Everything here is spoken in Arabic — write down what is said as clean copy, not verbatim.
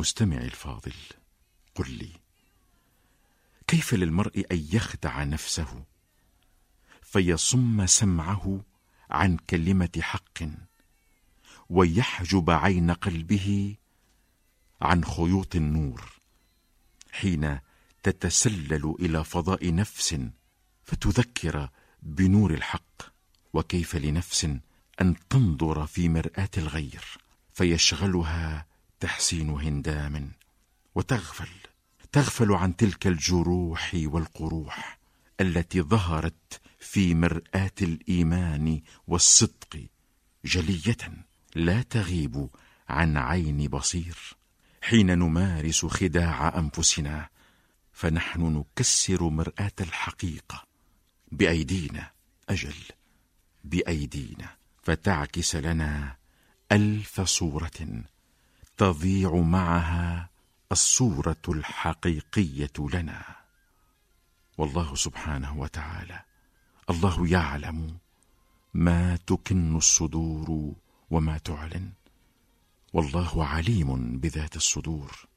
مستمعي الفاضل، قل لي، كيف للمرء أن يخدع نفسه فيصم سمعه عن كلمة حق، ويحجب عين قلبه عن خيوط النور، حين تتسلل إلى فضاء نفس فتذكر بنور الحق؟ وكيف لنفس أن تنظر في مرآة الغير فيشغلها تحسين هندام، وتغفل عن تلك الجروح والقروح التي ظهرت في مرآة الإيمان والصدق جلية لا تغيب عن عين بصير، حين نمارس خداع أنفسنا فنحن نكسر مرآة الحقيقة بأيدينا، أجل بأيدينا، فتعكس لنا 1000 صورة تضيع معها الصورة الحقيقية لنا. والله سبحانه وتعالى، الله يعلم ما تكن الصدور وما تعلن، والله عليم بذات الصدور.